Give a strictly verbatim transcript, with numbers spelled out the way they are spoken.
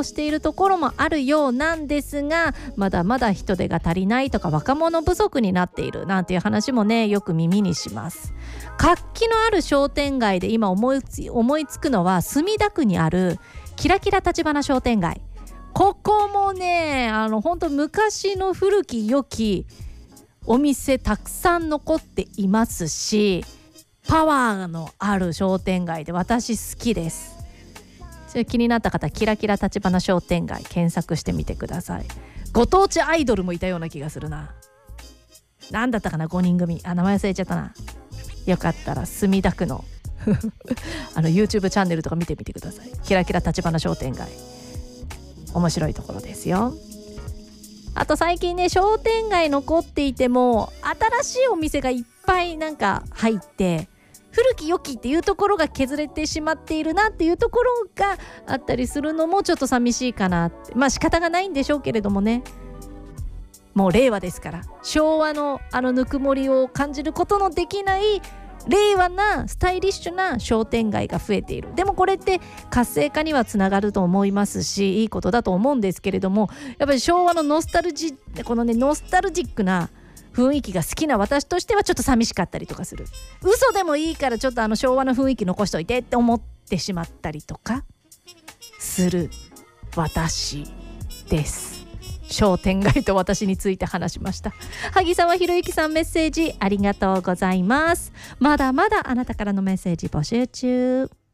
しているところもあるようなんですが、まだまだ人手が足りないとか若者不足になっているなんていう話もねよく耳にします。活気のある商店街で今思いつ、思いつくのは墨田区にあるキラキラ立花商店街。ここもねあの本当昔の古き良きお店たくさん残っていますし、パワーのある商店街で私好きです。気になった方キラキラ立花商店街検索してみてください。ご当地アイドルもいたような気がするな。なんだったかな、ごにん組、あ名前忘れちゃったな。よかったら墨田区のあの YouTube チャンネルとか見てみてください。キラキラ立花商店街面白いところですよ。あと最近ね商店街残っていても新しいお店がいっぱいなんか入って古き良きっていうところが削れてしまっているなっていうところがあったりするのもちょっと寂しいかなって。まあ仕方がないんでしょうけれどもね、もう令和ですから昭和のあのぬくもりを感じることのできない令和なスタイリッシュな商店街が増えている。でもこれって活性化にはつながると思いますしいいことだと思うんですけれども、やっぱり昭和のノスタルジーこのねノスタルジックな雰囲気が好きな私としてはちょっと寂しかったりとかする。嘘でもいいからちょっとあの昭和の雰囲気残しといてって思ってしまったりとかする私です。商店街と私について話しました。萩沢博之さんメッセージありがとうございます。まだまだあなたからのメッセージ募集中。